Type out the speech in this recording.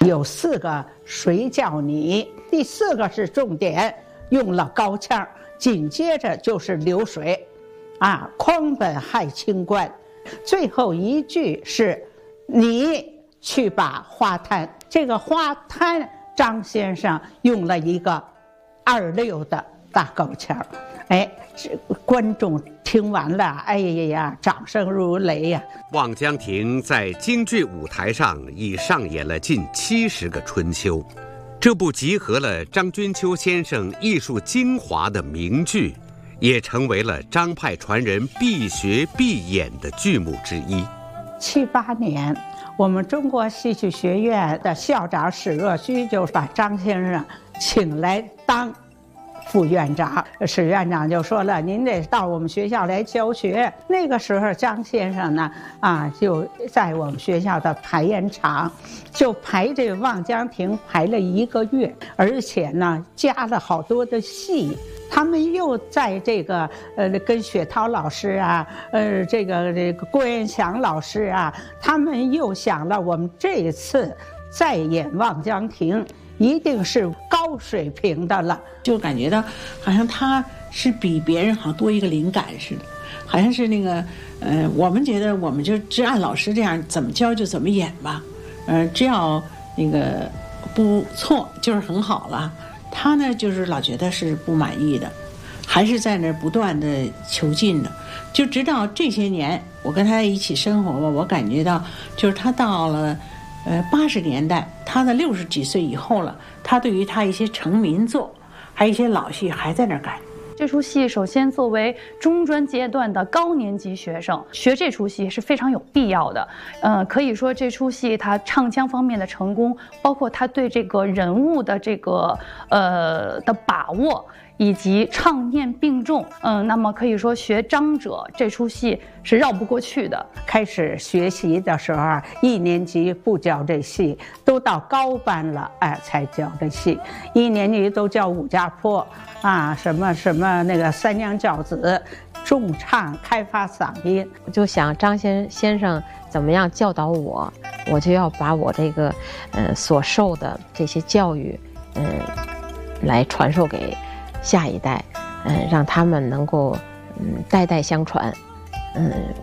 有4个谁叫你，第4个是重点，用了高腔，紧接着就是流水，匡本害清官，最后一句是你去把花滩，这个花滩张先生用了一个2/6的大高腔，这观众听完了，哎呀，掌声如雷呀！ 望江亭在京剧舞台上已上演了近70个春秋，这部集合了张君秋先生艺术精华的名剧，也成为了张派传人必学必演的剧目之一。 78年，我们中国戏曲学院的校长史若虚就把张先生请来当副院长，史院长就说了，您得到我们学校来教学。那个时候张先生呢，就在我们学校的排演场就排这个望江亭排了1个月，而且呢加了好多的戏。他们又在这个跟雪涛老师这个郭元祥老师他们又想了，我们这一次再演望江亭一定是高水平的了， 就感觉到好像他是比别人好像多一个灵感似的，好像是那个我们觉得我们就按老师这样怎么教就怎么演吧，只要那个不错就是很好了。他呢就是老觉得是不满意的，还是在那不断的求进的，就直到这些年我跟他一起生活吧，我感觉到就是他到了80年代，他的60几岁以后了，他对于他一些成名作还有一些老戏还在那改。 这出戏首先作为中专阶段的高年级学生学这出戏是非常有必要的。可以说这出戏他唱腔方面的成功，包括他对这个人物的这个的把握，以及唱念并重，那么可以说学张者这出戏是绕不过去的。 开始学习的时候1年级不教这戏，都到高班了才教这戏。1年级都教武家坡什么那个三娘教子，重唱开发嗓音。 我就想张先生怎么样教导我，我就要把我这个所受的这些教育来传授给下一代，让他们能够代代相传。